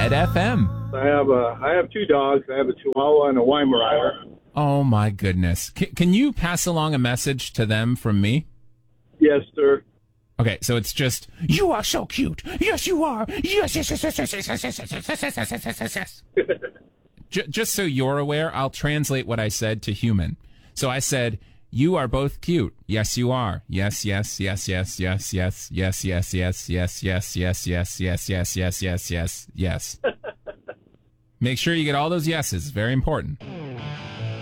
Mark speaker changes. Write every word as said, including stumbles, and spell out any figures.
Speaker 1: Red F M.
Speaker 2: I have a, I have two dogs. I have a Chihuahua and a Weimaraner.
Speaker 1: Oh, my goodness. C- can you pass along a message to them from me?
Speaker 2: Yes, sir.
Speaker 1: Okay, so it's just, you are so cute. Yes, you are. Yes, yes, yes, yes, yes, yes, yes, yes, yes, yes, yes, yes, yes, yes, yes. J- just so you're aware, I'll translate what I said to human. So I said, you are both cute. Yes, you are. Yes, yes, yes, yes, yes, yes, yes, yes, yes, yes, yes, yes, yes, yes, yes, yes, yes, yes, yes. Make sure you get all those yeses. Very important.